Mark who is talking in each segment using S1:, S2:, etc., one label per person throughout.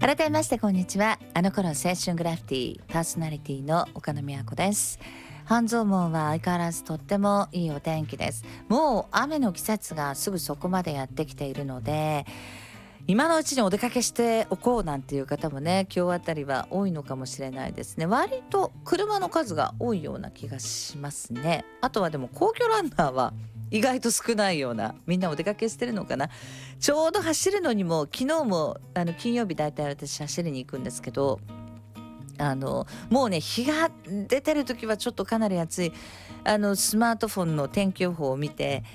S1: 改めましてこんにちは。あの頃青春グラフィティパーソナリティの岡野美和子です。半蔵門は相変わらずとってもいいお天気です。もう雨の季節がすぐそこまでやってきているので、今のうちにお出かけしておこうなんていう方もね、今日あたりは多いのかもしれないですね。割と車の数が多いような気がしますね。あとはでも皇居ランナーは意外と少ないような、みんなお出かけしてるのかな。ちょうど走るのにも、昨日も金曜日だいたい私走りに行くんですけど、もうね、日が出てる時はちょっとかなり暑い。スマートフォンの天気予報を見て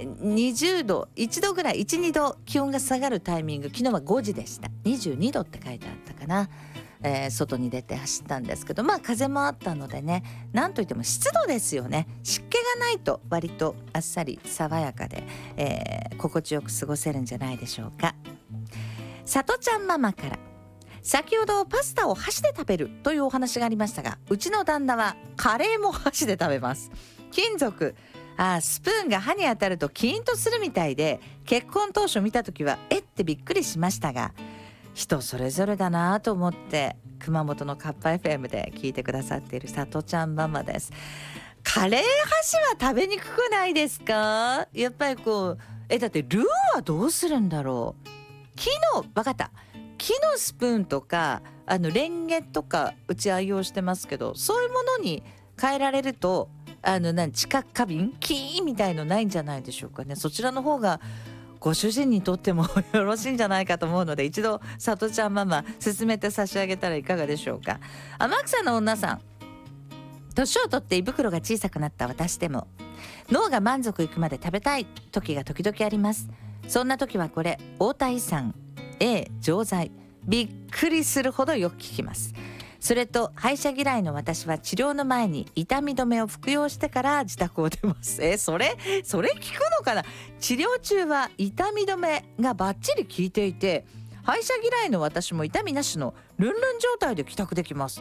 S1: 20度1度ぐらい 1,2 度気温が下がるタイミング、昨日は5時でした。22度って書いてあったかな。外に出て走ったんですけど、風もあったのでね、なんといっても湿度ですよね。湿気がないと割とあっさり爽やかで、心地よく過ごせるんじゃないでしょうか。さとちゃんママから、先ほどパスタを箸で食べるというお話がありましたが、うちの旦那はカレーも箸で食べます。金属スプーンが歯に当たるとキーンとするみたいで、結婚当初見た時はってびっくりしましたが、人それぞれだなと思って、熊本のカッパ FM で聞いてくださっているさとちゃんママです。カレー箸は食べにくくないですか？やっぱりこうだってルーはどうするんだろう。わかった、木のスプーンとかレンゲとかうち愛用してますけど、そういうものに変えられると知覚過敏キーンみたいのないんじゃないでしょうかね。そちらの方がご主人にとってもよろしいんじゃないかと思うので、一度さとちゃんママ進めて差し上げたらいかがでしょうか。天草の女さん、年を取って胃袋が小さくなった私でも脳が満足いくまで食べたい時が時々あります。そんな時はこれ、大田遺産 A 錠剤、びっくりするほどよく効きます。それと歯医者嫌いの私は治療の前に痛み止めを服用してから自宅を出ます。それ効くのかな。治療中は痛み止めがバッチリ効いていて、歯医者嫌いの私も痛みなしのルンルン状態で帰宅できます。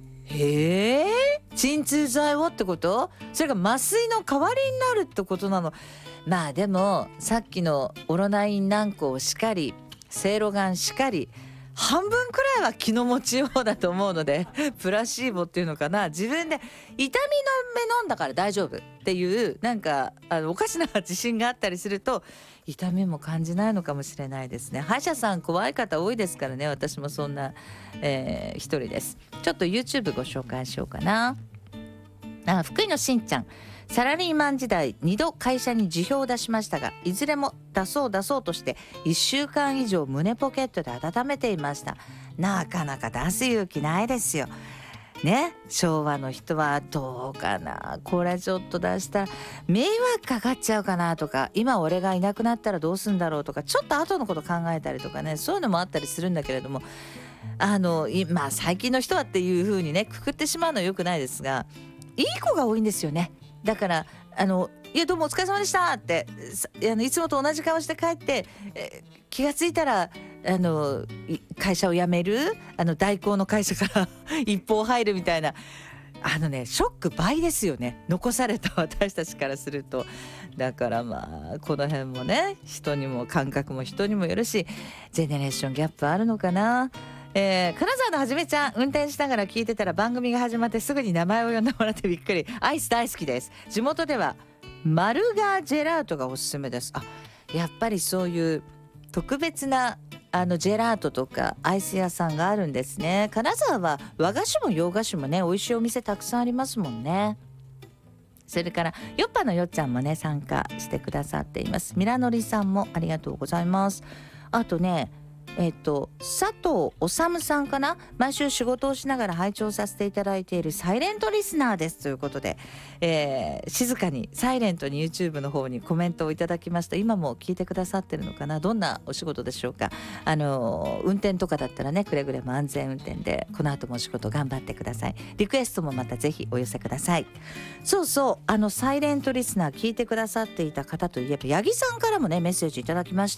S1: 鎮痛剤をってこと？それが麻酔の代わりになるってことなの。でもさっきのオロナイン軟膏しかり、セイロガンしかり、半分くらいは気の持ちようだと思うので、プラシーボっていうのかな、自分で痛み止め飲んだから大丈夫っていうおかしな自信があったりすると、痛みも感じないのかもしれないですね。歯医者さん怖い方多いですからね。私もそんな、一人です。ちょっと YouTube ご紹介しようかな。福井のしんちゃん、サラリーマン時代2度会社に辞表を出しましたが、いずれも出そうとして1週間以上胸ポケットで温めていました。なかなか出す勇気ないですよね。昭和の人はどうかな、これちょっと出したら迷惑かかっちゃうかなとか、今俺がいなくなったらどうすんだろうとか、ちょっと後のこと考えたりとかね、そういうのもあったりするんだけれども、最近の人はっていう風にねくくってしまうのは良くないですが、いい子が多いんですよね。だからいやどうもお疲れ様でしたっていつもと同じ顔して帰って、気がついたら会社を辞める、代行の会社から一報入るみたいな、ショック倍ですよね、残された私たちからすると。だからこの辺もね、人にも感覚も人にもよるし、ジェネレーションギャップあるのかな。金沢のはじめちゃん、運転しながら聞いてたら番組が始まってすぐに名前を呼んでもらってびっくり。アイス大好きです。地元ではマルガジェラートがおすすめです。やっぱりそういう特別なジェラートとかアイス屋さんがあるんですね。金沢は和菓子も洋菓子もね、美味しいお店たくさんありますもんね。それからよっぱのよっちゃんもね参加してくださっています。ミラノリさんもありがとうございます。あとね、佐藤治さんかな。毎週仕事をしながら拝聴させていただいているサイレントリスナーですということで、静かにサイレントに YouTube の方にコメントをいただきました。今も聞いてくださってるのかな。どんなお仕事でしょうか。運転とかだったらね、くれぐれも安全運転でこの後もお仕事頑張ってください。リクエストもまたぜひお寄せください。そうサイレントリスナー聞いてくださっていた方といえば、八木さんからもねメッセージいただきました。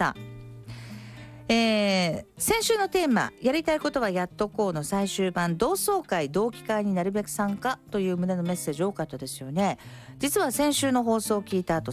S1: 先週のテーマ、やりたいことはやっとこうの最終版、同窓会同期会になるべく参加という旨のメッセージ多かったですよね。実は先週の放送を聞いた後、